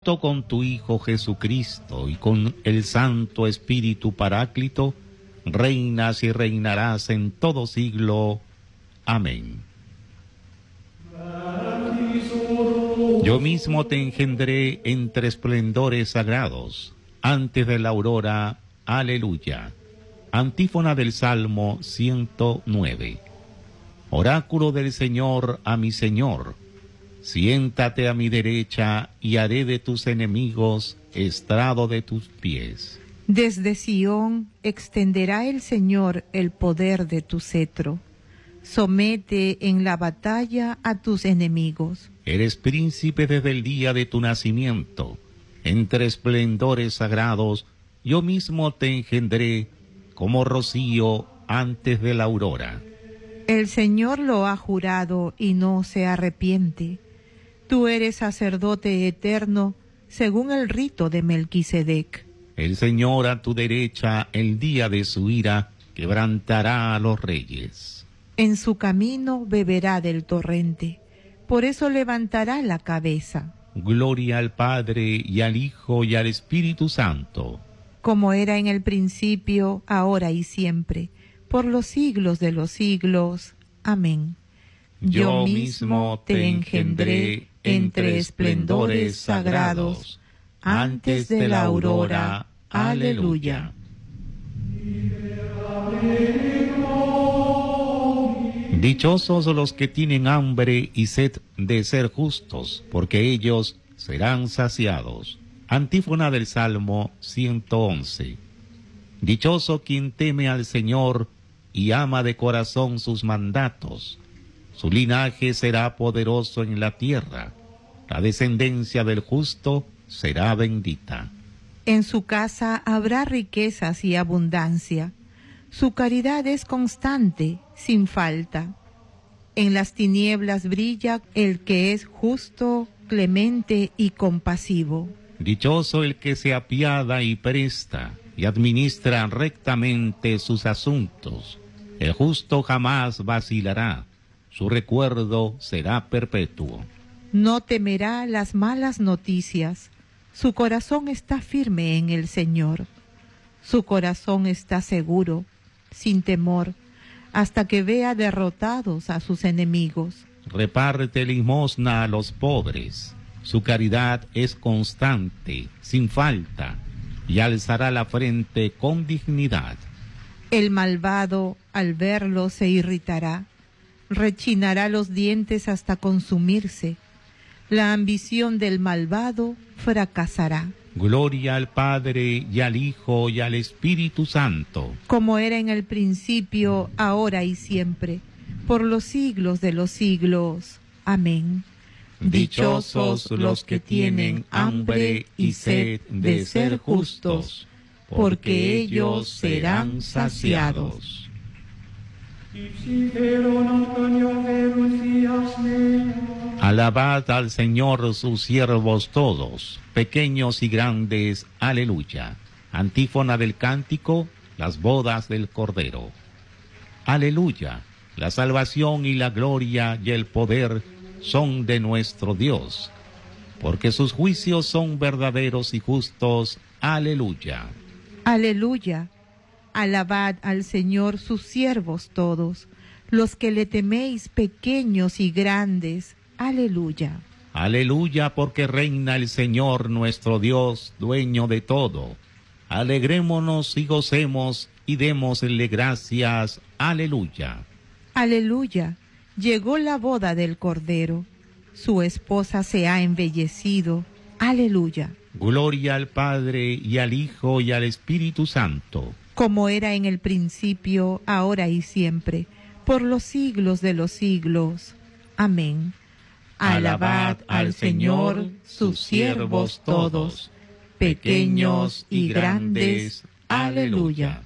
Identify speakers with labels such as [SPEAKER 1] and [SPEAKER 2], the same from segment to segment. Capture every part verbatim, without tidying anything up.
[SPEAKER 1] junto con tu Hijo Jesucristo y con el Santo Espíritu Paráclito, reinas y reinarás en todo siglo. Amén. Yo mismo te engendré entre esplendores sagrados, antes de la aurora. Aleluya. Antífona del Salmo ciento nueve. Oráculo del Señor a mi Señor, siéntate a mi derecha y haré de tus enemigos estrado de tus pies.
[SPEAKER 2] Desde Sión extenderá el Señor el poder de tu cetro. Somete en la batalla a tus enemigos.
[SPEAKER 1] Eres príncipe desde el día de tu nacimiento. Entre esplendores sagrados, yo mismo te engendré como rocío antes de la aurora.
[SPEAKER 2] El Señor lo ha jurado y no se arrepiente. Tú eres sacerdote eterno, según el rito de Melquisedec.
[SPEAKER 1] El Señor a tu derecha, el día de su ira, quebrantará a los reyes.
[SPEAKER 2] En su camino beberá del torrente, por eso levantará la cabeza.
[SPEAKER 1] Gloria al Padre, y al Hijo, y al Espíritu Santo.
[SPEAKER 2] Como era en el principio, ahora y siempre, por los siglos de los siglos. Amén.
[SPEAKER 1] Yo mismo te engendré entre esplendores sagrados, antes de la aurora. Aleluya. Dichosos los que tienen hambre y sed de ser justos, porque ellos serán saciados. Antífona del Salmo ciento once. Dichoso quien teme al Señor y ama de corazón sus mandatos. Su linaje será poderoso en la tierra. La descendencia del justo será bendita.
[SPEAKER 2] En su casa habrá riquezas y abundancia. Su caridad es constante, sin falta. En las tinieblas brilla el que es justo, clemente y compasivo.
[SPEAKER 1] Dichoso el que se apiada y presta, y administra rectamente sus asuntos. El justo jamás vacilará, su recuerdo será perpetuo.
[SPEAKER 2] No temerá las malas noticias, su corazón está firme en el Señor. Su corazón está seguro, sin temor, hasta que vea derrotados a sus enemigos.
[SPEAKER 1] Reparte limosna a los pobres, su caridad es constante, sin falta, y alzará la frente con dignidad.
[SPEAKER 2] El malvado, al verlo, se irritará, rechinará los dientes hasta consumirse. La ambición del malvado fracasará.
[SPEAKER 1] Gloria al Padre, y al Hijo, y al Espíritu Santo.
[SPEAKER 2] Como era en el principio, ahora y siempre, por los siglos de los siglos. Amén.
[SPEAKER 1] Dichosos los que tienen hambre y sed de ser justos, porque ellos serán saciados. Alabad al Señor sus siervos todos, pequeños y grandes. Aleluya. Antífona del cántico, las bodas del Cordero. Aleluya. La salvación y la gloria y el poder son de nuestro Dios, porque sus juicios son verdaderos y justos. Aleluya.
[SPEAKER 2] Aleluya. Alabad al Señor sus siervos todos, los que le teméis pequeños y grandes. Aleluya.
[SPEAKER 1] Aleluya, porque reina el Señor nuestro Dios, dueño de todo. Alegrémonos y gocemos y démosle gracias. Aleluya.
[SPEAKER 2] Aleluya. Llegó la boda del Cordero. Su esposa se ha embellecido. Aleluya.
[SPEAKER 1] Gloria al Padre, y al Hijo, y al Espíritu Santo.
[SPEAKER 2] Como era en el principio, ahora y siempre, por los siglos de los siglos. Amén.
[SPEAKER 1] Alabad al Señor sus siervos todos, pequeños y grandes. Aleluya.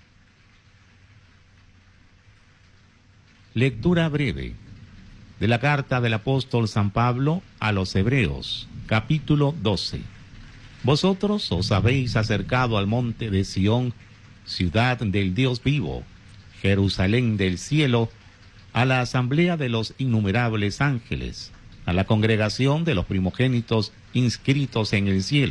[SPEAKER 1] Lectura breve de la carta del apóstol San Pablo a los Hebreos, capítulo doce. Vosotros os habéis acercado al monte de Sión, ciudad del Dios vivo, Jerusalén del cielo, a la asamblea de los innumerables ángeles, a la congregación de los primogénitos inscritos en el cielo,